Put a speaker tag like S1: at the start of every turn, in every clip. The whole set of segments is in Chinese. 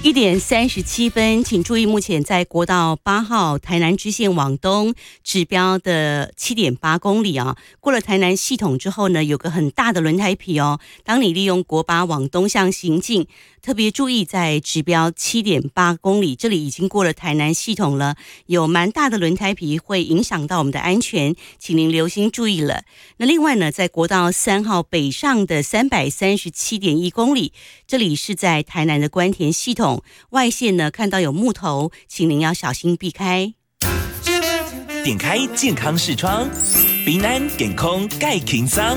S1: 1:37，请注意，目前在国道8号台南支线往东指标的7.8公里啊，过了台南系统之后呢，有个很大的轮胎皮哦。当你利用国8往东向行进，特别注意在指标7.8公里，这里已经过了台南系统了，有蛮大的轮胎皮会影响到我们的安全，请您留心注意了。那另外呢，在国道3号北上的337.1公里，这里是在台南的关田系统。外线呢，看到有木头，请您要小心避开。
S2: 点开健康视窗，平安健康介轻松。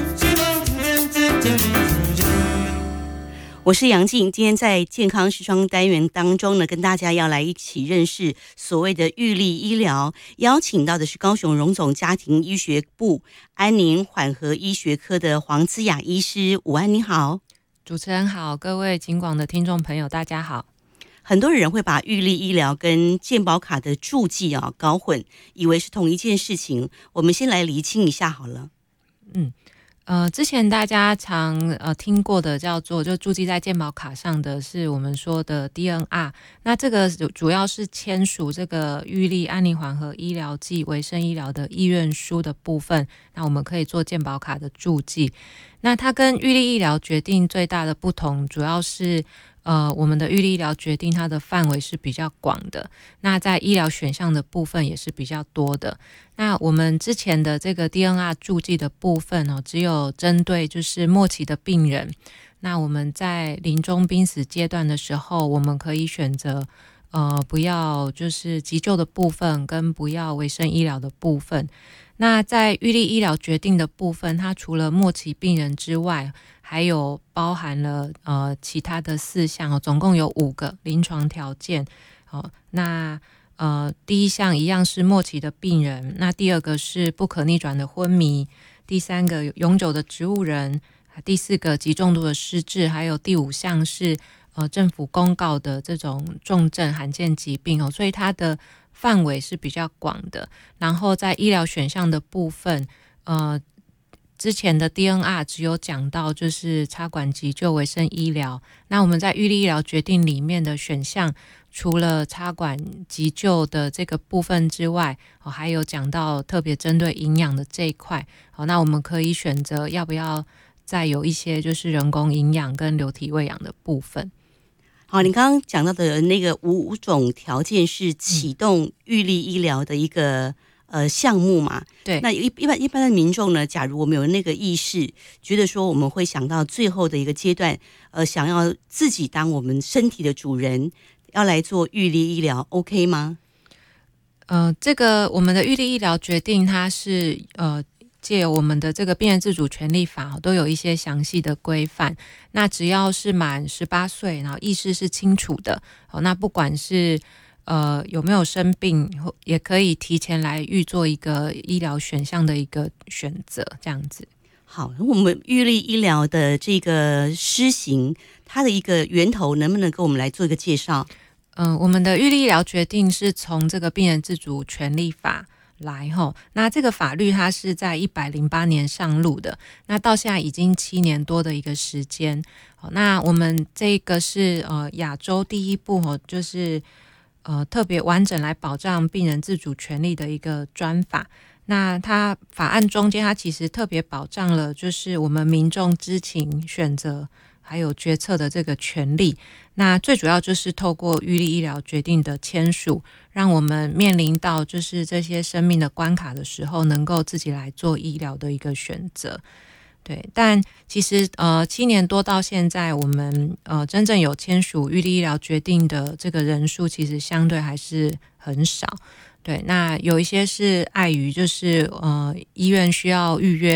S1: 我是杨静，今天在健康视窗单元当中呢，跟大家要来一起认识所谓的预立医疗，邀请到的是高雄荣总家庭医学部安宁缓和医学科的黄姿雅医师。午安，你好。
S3: 主持人好，各位警广的听众朋友大家好。
S1: 很多人会把预立医疗跟健保卡的注记搞混，以为是同一件事情。我们先来厘清一下好了。
S3: 之前大家常听过的叫做就注记在健保卡上的是我们说的 DNR， 那这个主要是签署这个预立安宁缓和医疗暨维生医疗的意愿书的部分，那我们可以做健保卡的注记。那它跟预立医疗决定最大的不同，主要是我们的预立医疗决定它的范围是比较广的，那在医疗选项的部分也是比较多的。那我们之前的这个 DNR 注记的部分只有针对就是末期的病人，那我们在临终濒死阶段的时候，我们可以选择不要就是急救的部分跟不要维生医疗的部分。那在预立医疗决定的部分，它除了末期病人之外，还有包含了其他的4项总共有5个临床条件。那第一项一样是末期的病人，那第2个是不可逆转的昏迷，第3个永久的植物人，第4个极重度的失智，还有第5项是政府公告的这种重症罕见疾病所以它的范围是比较广的。然后在医疗选项的部分，之前的 DNR 只有讲到就是插管急救维生医疗，那我们在预立医疗决定里面的选项，除了插管急救的这个部分之外，还有讲到特别针对营养的这一块，那我们可以选择要不要再有一些就是人工营养跟流体喂养的部分。
S1: 好，你刚刚讲到的那个5种条件是启动预立医疗的一个项目嘛？
S3: 对。
S1: 那一般的民众呢，假如我们有那个意识，觉得说我们会想到最后的一个阶段，想要自己当我们身体的主人，要来做预立医疗 ，OK 吗？
S3: 这个我们的预立医疗决定，它是借由我们的这个病人自主权利法都有一些详细的规范。那只要是满18岁，然后意识是清楚的，那不管是有没有生病，也可以提前来预做一个医疗选项的一个选择，这样子。
S1: 好，我们预立医疗的这个施行，它的一个源头能不能跟我们来做一个介绍？
S3: 我们的预立医疗决定是从这个病人自主权利法来那这个法律它是在108年上路的，那到现在已经7年多的一个时间。那我们这个是亚洲第一部就是特别完整来保障病人自主权利的一个专法。那它法案中间它其实特别保障了就是我们民众知情选择还有决策的这个权利。那最主要就是透过预立医疗决定的签署，让我们面临到就是这些生命的关卡的时候，能够自己来做医疗的一个选择。对，但其实7年多到现在，我们真正有签署预立医疗决定的这个人数，其实相对还是很少。对，那有一些是碍于就是医院需要预约